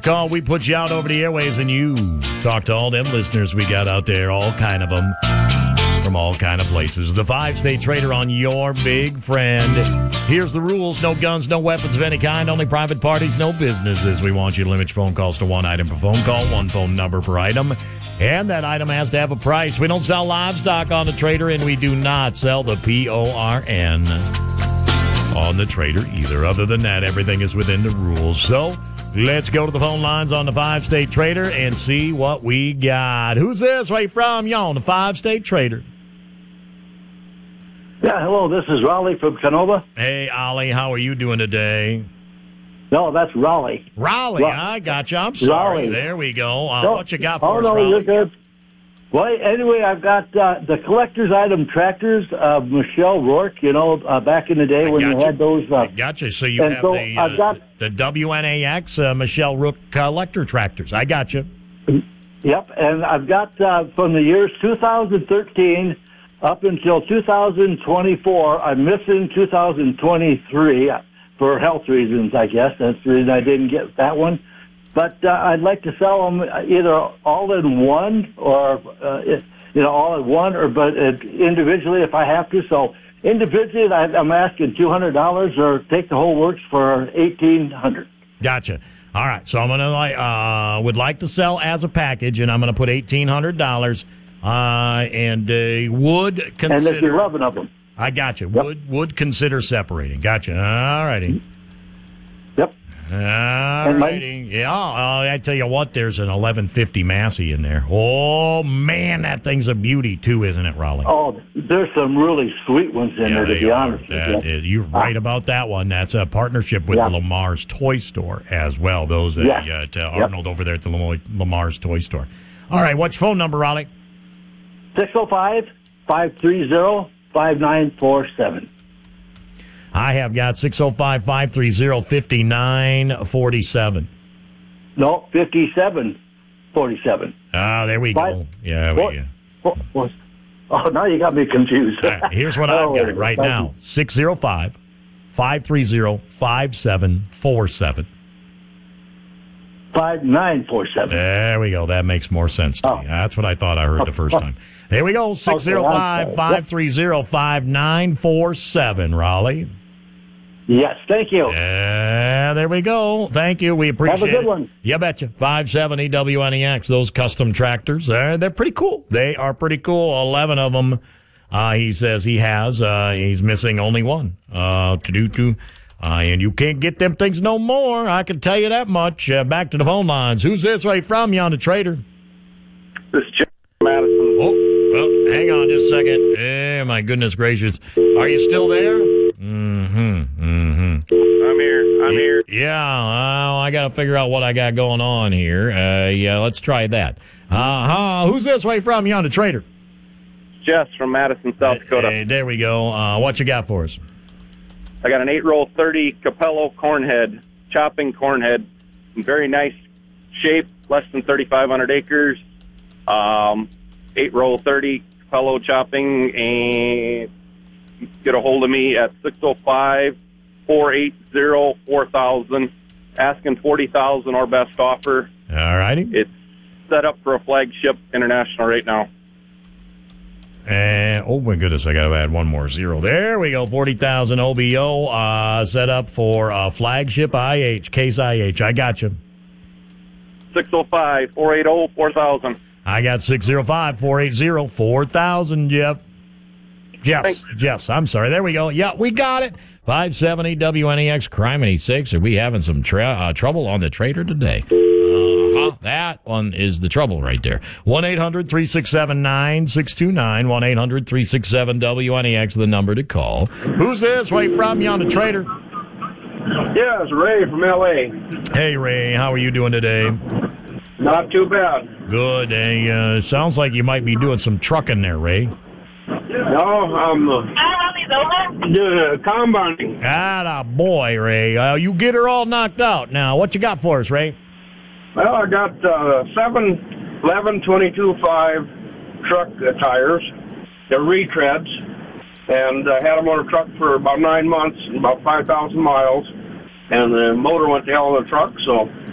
call. We put you out over the airwaves, and you talk to all them listeners we got out there, all kind of them, from all kind of places. The 5-State Trader on your big friend. Here's the rules. No guns, no weapons of any kind, only private parties, no businesses. We want you to limit your phone calls to one item per phone call, one phone number per item, and that item has to have a price. We don't sell livestock on the Trader, and we do not sell the PORN on the Trader either. Other than that, everything is within the rules. So let's go to the phone lines on the 5-State Trader and see what we got. Who's this? Where you from? You on the 5-State Trader? Yeah, hello, this is Raleigh from Canova. Hey, Ollie, how are you doing today? No, that's Raleigh. Raleigh, I got you. I'm sorry. Raleigh. There we go. What you got for us, no, Raleigh? You're good. Well, anyway, I've got the collector's item tractors, Michelle Rourke, back in the day when you had those. I got you. So you have the WNAX Michelle Rourke collector tractors. I got you. Yep, and I've got from the years 2013 up until 2024. I'm missing 2023 for health reasons, I guess. That's the reason I didn't get that one. But I'd like to sell them either all in one or, all in one, but individually if I have to. So individually, I'm asking $200 or take the whole works for $1,800. Gotcha. All right. So I'm going to would like to sell as a package, and I'm going to put $1,800 and would consider. And there's 11 of them. I got you. Yep. Would consider separating. Gotcha. All righty. Yep. All righty. Yeah, I tell you what, there's an 1150 Massey in there. Oh, man, that thing's a beauty, too, isn't it, Raleigh? Oh, there's some really sweet ones in there, to be honest with you. You're right about that one. That's a partnership with Lamar's Toy Store as well. Those Arnold over there at the Lamar's Toy Store. All right, what's your phone number, Raleigh? 605-530-5947. I have got 605-530-5947. No, 5747. There we go. Yeah, we go. Oh, now you got me confused. Right, here's what I've got right now. 605-530-5747. 5947. There we go. That makes more sense to me. That's what I thought I heard the first time. There we go. 605-530-5947, Raleigh. Yes, thank you. There we go. Thank you. We appreciate it. Have a good one. You betcha. 570 WNEX, those custom tractors. They're pretty cool. They are pretty cool. 11 of them, he says he has. He's missing only one and you can't get them things no more. I can tell you that much. Back to the phone lines. Who's this way from? You on the Trader? This is Jeff Madison. Oh, well, hang on just a second. My goodness gracious. Are you still there? I'm here. Yeah, I got to figure out what I got going on here. Let's try that. Who's this way from? You on the Trader? Jess from Madison, South Dakota. Hey, there we go. What you got for us? I got an 8-roll 30 Capello cornhead, chopping cornhead, in very nice shape, less than 3,500 acres. 8-roll 30 Capello chopping, and get a hold of me at 605-480-4000, asking $40,000 our best offer. All righty. It's set up for a flagship international right now. And oh my goodness, I got to add one more zero. There we go, 40,000 OBO set up for flagship Case IH. I got you. 605-480-4000. I got 605-480-4000, Jeff. Yes, I'm sorry. There we go. Yeah, we got it. 570 WNEX Crime 86. Are we having some trouble on the Trader today? That one is the trouble right there. 1-800-367-9629. 1-800-367-WNEX, the number to call. Who's this? Where you from? You on the Trader? Yeah, it's Ray from L.A. Hey, Ray. How are you doing today? Not too bad. Good. Hey, sounds like you might be doing some trucking there, Ray. No, I'm combining. Boy, Ray. You get her all knocked out. Now, what you got for us, Ray? Well, I got 7 11 22.5 truck tires. They're retreads, and I had them on a truck for about 9 months and about 5,000 miles. And the motor went to hell in the truck, so